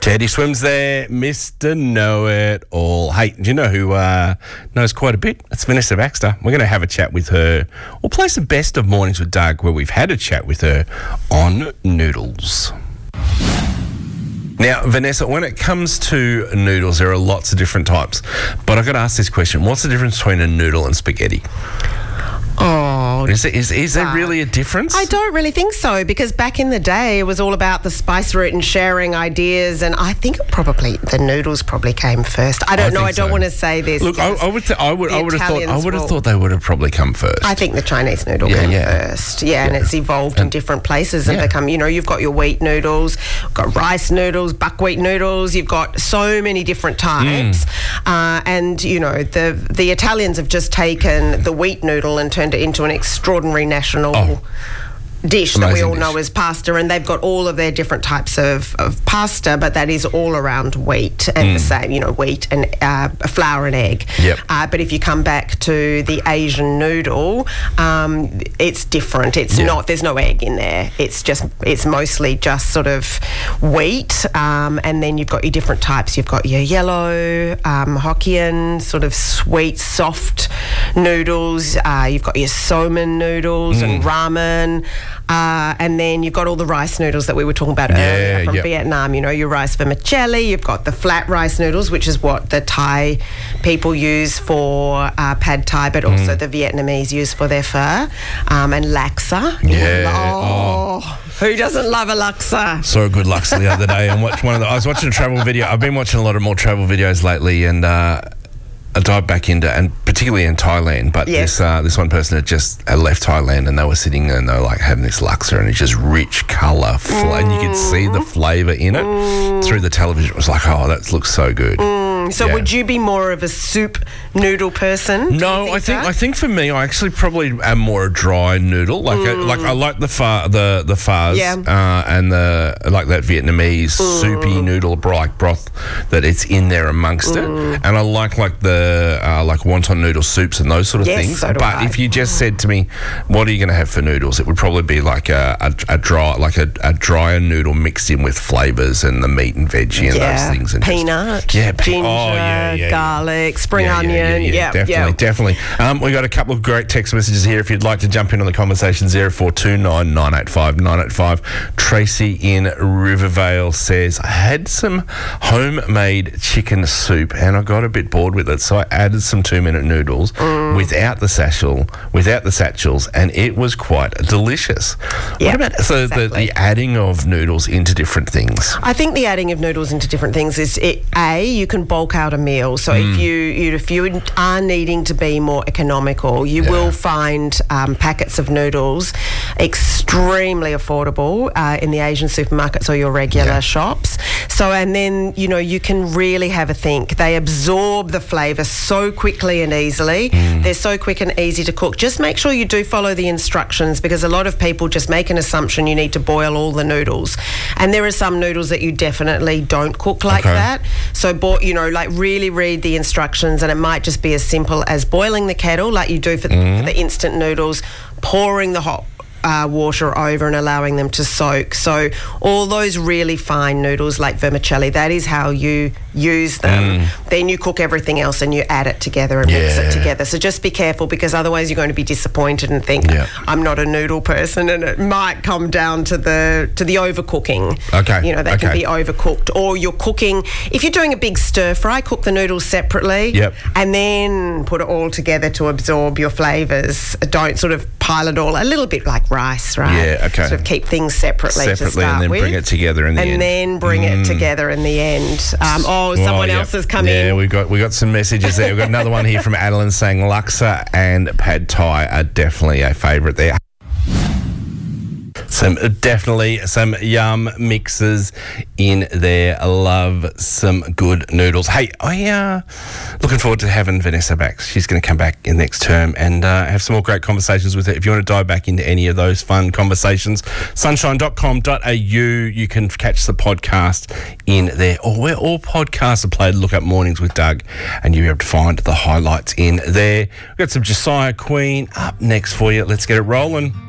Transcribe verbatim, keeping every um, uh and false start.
Teddy Swims there, Mister Know-It-All. Hey, do you know who uh, knows quite a bit? It's Vanessa Baxter. We're going to have a chat with her. We'll play some best of Mornings with Doug where we've had a chat with her on noodles. Now, Vanessa, when it comes to noodles, there are lots of different types. But I've got to ask this question. What's the difference between a noodle and spaghetti? Oh, is, it, is, is there really a difference? I don't really think so, because back in the day it was all about the spice route and sharing ideas, and I think it probably the noodles probably came first. I don't I know. I don't so. want to say this. Look, I, I would, th- I would, I would have thought, I would have will, thought they would have probably come first. I think the Chinese noodle yeah, came yeah. first. Yeah, yeah, and it's evolved and, in different places and yeah. become. You know, you've got your wheat noodles, you've got rice noodles, buckwheat noodles. You've got so many different types, mm. uh, and you know the the Italians have just taken the wheat noodle and turned it into an extraordinary national oh. dish that we all dish. know as pasta, and they've got all of their different types of, of pasta, but that is all around wheat and mm. the same, you know, wheat and uh, flour and egg. Yep. Uh, but if you come back to the Asian noodle, um, it's different. It's yeah. not, there's no egg in there. It's just, it's mostly just sort of wheat, um, and then you've got your different types. You've got your yellow, um, Hokkien, sort of sweet, soft noodles. Uh, you've got your somen noodles mm. and ramen. Uh, and then you've got all the rice noodles that we were talking about yeah, earlier from yep. Vietnam. You know, your rice vermicelli, you've got the flat rice noodles, which is what the Thai people use for uh, pad Thai, but also mm. the Vietnamese use for their pho. Um, and laksa. Yeah. Oh, oh. Who doesn't love a laksa? Saw a good laksa the other day and watched one of the, I was watching a travel video. I've been watching a lot of more travel videos lately, and uh, I dived back into, and particularly in Thailand, but yes. this uh, this one person had just uh, left Thailand, and they were sitting and they were like having this laksa, and it's just rich colour, fl- mm. and you could see the flavour in it mm. through the television. It was like, oh, that looks so good. Mm. So yeah. would you be more of a soup noodle person? No, think I think that? I think for me, I actually probably am more a dry noodle. Like mm. a, like I like the pho, the the phars, yeah. uh, and the like that Vietnamese mm. soupy noodle like broth that it's in there amongst mm. it, and I like like the uh, like wonton noodle soups and those sort of yes, things. So do but I. if you just said to me, what are you going to have for noodles? It would probably be like a, a, a dry like a, a drier noodle mixed in with flavours and the meat and veggie and yeah. those things. And peanut, just, yeah, pe- ginger, oh, yeah, yeah, garlic, spring yeah, onion. Yeah, yeah, yeah, yeah definitely, yeah. definitely. Um, we got a couple of great text messages here. If you'd like to jump in on the conversation, zero four two nine nine eight five nine eight five. Tracy in Rivervale says, I had some homemade chicken soup and I got a bit bored with it, so I added some two-minute noodles mm. without the satchel, without the satchels, and it was quite delicious. Yep, what about so exactly. the, the adding of noodles into different things? I think the adding of noodles into different things is it, a you can bulk out a meal. So mm. if you, you if you are needing to be more economical, you yeah. will find um, packets of noodles extremely affordable uh, in the Asian supermarkets or your regular yeah. shops. So and then you know you can really have a think. They absorb the flavour so quickly and easily. Mm. They're so quick and easy to cook. Just make sure you do follow the instructions, because a lot of people just make an assumption you need to boil all the noodles, and there are some noodles that you definitely don't cook like okay. that. So bo- you know like really read the instructions, and it might just be as simple as boiling the kettle like you do for the, mm. for the instant noodles, pouring the hot Uh, water over and allowing them to soak. So all those really fine noodles like vermicelli, that is how you use them. Mm. Then you cook everything else and you add it together and yeah. mix it together. So just be careful, because otherwise you're going to be disappointed and think, yeah. I'm not a noodle person, and it might come down to the to the overcooking. Okay. You know, they okay. can be overcooked. Or you're cooking, if you're doing a big stir fry, cook the noodles separately yep. and then put it all together to absorb your flavours. Don't sort of pile it all, a little bit like rice, right? Yeah, okay. Sort of keep things separately, separately to start and then with, bring it together in the and end. And then bring mm. it together in the end. Um, oh, well, someone yeah. else has come yeah, in. Yeah, we've got, we got some messages there. We've got another one here from Adeline saying laksa and pad Thai are definitely a favourite there. Some definitely some yum mixes in there. I love some good noodles. Hey, I uh looking forward to having Vanessa back. She's going to come back in next term and uh, have some more great conversations with her. If you want to dive back into any of those fun conversations, sunshine dot com dot a u. You can catch the podcast in there, or where all podcasts are played. Look up Mornings with Doug, and you'll be able to find the highlights in there. We've got some Josiah Queen up next for you. Let's get it rolling.